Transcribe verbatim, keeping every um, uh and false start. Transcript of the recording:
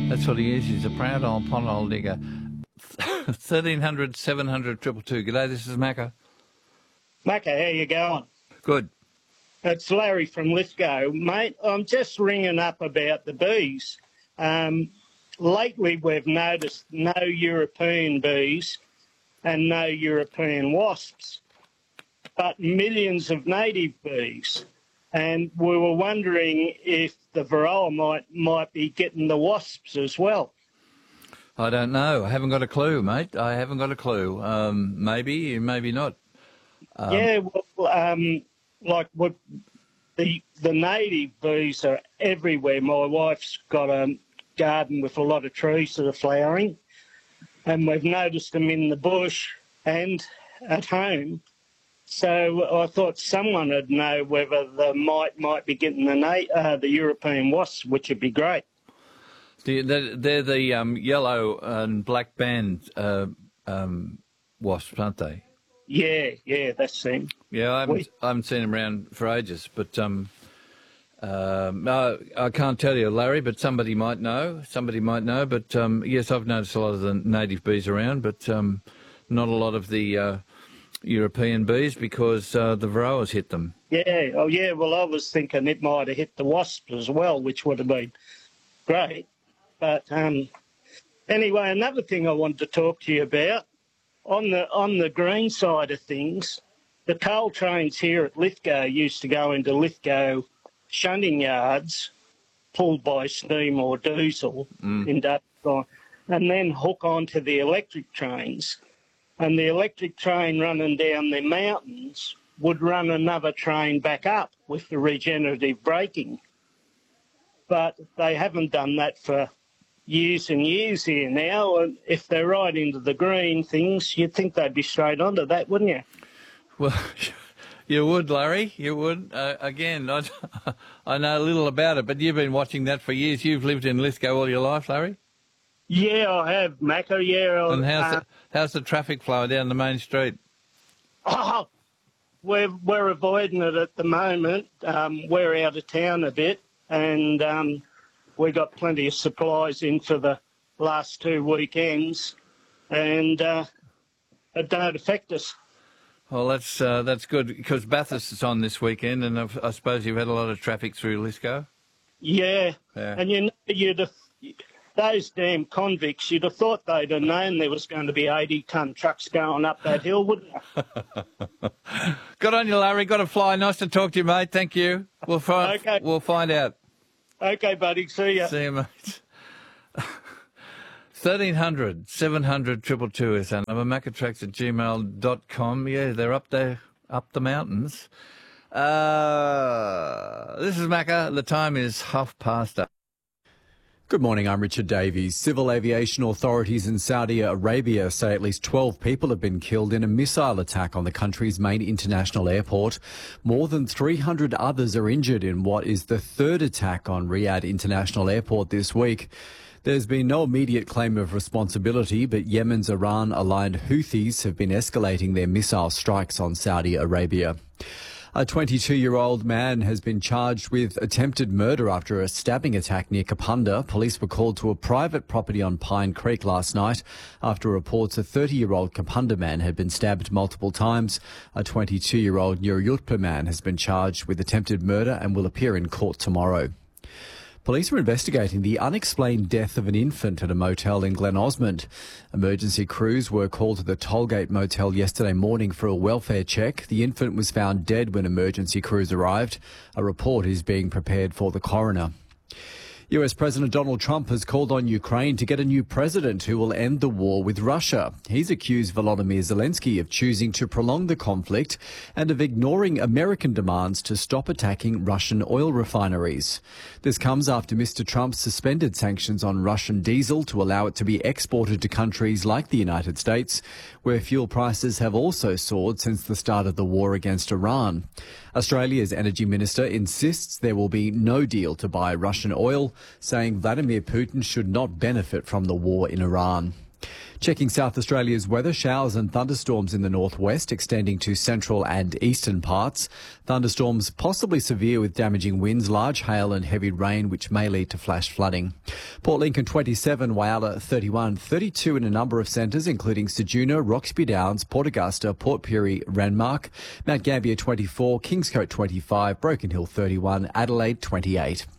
That's what he is. He's a proud old pothole digger. thirteen hundred, seven hundred, two two two. G'day, this is Macca. Macca, how you going? Good. It's Larry from Lithgow. Mate, I'm just ringing up about the bees. Um, lately we've noticed no European bees and no European wasps, but millions of native bees. And we were wondering if the varroa might might be getting the wasps as well. I don't know. I haven't got a clue, mate. I haven't got a clue. Um, maybe, maybe not. Um, yeah, well, um, like what the the native bees are everywhere. My wife's got a garden with a lot of trees that are flowering, and we've noticed them in the bush and at home. So I thought someone would know whether the mite might be getting the na- uh, the European wasps, which would be great. They're, they're the um, yellow and black band uh, um, wasps, aren't they? Yeah, yeah, that's them. Yeah, I haven't, We- I haven't seen them around for ages, but um, uh, no, I can't tell you, Larry, but somebody might know. Somebody might know, but um, yes, I've noticed a lot of the native bees around, but um, not a lot of the uh, European bees because uh, the varroas hit them. Yeah, oh yeah, well I was thinking it might have hit the wasps as well, which would have been great. But um, anyway, another thing I wanted to talk to you about, on the on the green side of things, the coal trains here at Lithgow used to go into Lithgow shunting yards, pulled by steam or diesel, Mm. industrial, and then hook onto the electric trains. And the electric train running down the mountains would run another train back up with the regenerative braking. But they haven't done that for years and years here now. And if they're right into the green things, you'd think they'd be straight onto that, wouldn't you? Well, you would, Larry, you would. Uh, again, I, I know a little about it, but you've been watching that for years. You've lived in Lithgow all your life, Larry? Yeah, I have, Macca, yeah. And how's, uh, the, how's the traffic flow down the main street? Oh, we're, we're avoiding it at the moment. Um, we're out of town a bit, and um, we got plenty of supplies in for the last two weekends, and uh, it don't affect us. Well, that's uh, that's good because Bathurst is on this weekend, and I've, I suppose you've had a lot of traffic through Lithgow. Yeah, Yeah. and you know, you'd have, those damn convicts, you'd have thought they'd have known there was going to be eighty-ton trucks going up that hill, wouldn't you? Good on you, Larry. Got to fly. Nice to talk to you, mate. Thank you. We'll find. Okay. We'll find out. Okay, buddy, see ya. See you, mate. thirteen hundred, seven hundred, two two two is our number. Macatrax at gmail dot com. Yeah, they're up there, up the mountains. Uh, this is Macca. The time is half past eight. Good morning, I'm Richard Davies. Civil aviation authorities in Saudi Arabia say at least twelve people have been killed in a missile attack on the country's main international airport. More than three hundred others are injured in what is the third attack on Riyadh International Airport this week. There's been no immediate claim of responsibility, but Yemen's Iran-aligned Houthis have been escalating their missile strikes on Saudi Arabia. A twenty-two-year-old man has been charged with attempted murder after a stabbing attack near Kapunda. Police were called to a private property on Pine Creek last night after reports a thirty-year-old Kapunda man had been stabbed multiple times. A twenty-two-year-old Nurulpa man has been charged with attempted murder and will appear in court tomorrow. Police are investigating the unexplained death of an infant at a motel in Glen Osmond. Emergency crews were called to the Tollgate Motel yesterday morning for a welfare check. The infant was found dead when emergency crews arrived. A report is being prepared for the coroner. U S President Donald Trump has called on Ukraine to get a new president who will end the war with Russia. He's accused Volodymyr Zelensky of choosing to prolong the conflict and of ignoring American demands to stop attacking Russian oil refineries. This comes after Mister Trump suspended sanctions on Russian diesel to allow it to be exported to countries like the United States, where fuel prices have also soared since the start of the war against Iran. Australia's energy minister insists there will be no deal to buy Russian oil, saying Vladimir Putin should not benefit from the war in Iran. Checking South Australia's weather, showers and thunderstorms in the northwest extending to central and eastern parts. Thunderstorms possibly severe with damaging winds, large hail and heavy rain which may lead to flash flooding. Port Lincoln twenty-seven, Whyalla thirty-one, thirty-two in a number of centres including Ceduna, Roxby Downs, Port Augusta, Port Pirie, Renmark, Mount Gambier twenty-four, Kingscote twenty-five, Broken Hill thirty-one, Adelaide twenty-eight.